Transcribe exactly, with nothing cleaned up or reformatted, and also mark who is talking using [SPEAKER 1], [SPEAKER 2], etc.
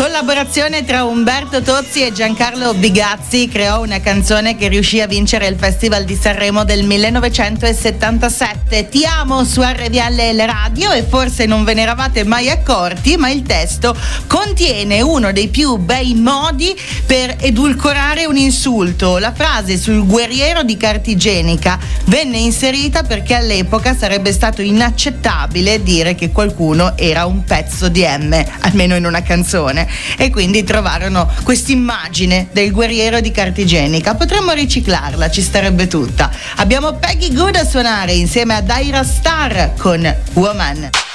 [SPEAKER 1] collaborazione tra Umberto Tozzi e Giancarlo Bigazzi creò una canzone che riuscì a vincere il Festival di Sanremo del millenovecentosettantasette. Ti amo su R V L L Radio, e forse non ve ne eravate mai accorti, ma il testo contiene uno dei più bei modi per edulcorare un insulto. La frase sul guerriero di carta igienica venne inserita perché all'epoca sarebbe stato inaccettabile dire che qualcuno era un pezzo di M, almeno in una canzone, e quindi trovarono quest'immagine del guerriero di carta igienica. Potremmo riciclarla, ci starebbe tutta. Abbiamo Peggy Gou a suonare insieme a Daira Starr con Woman.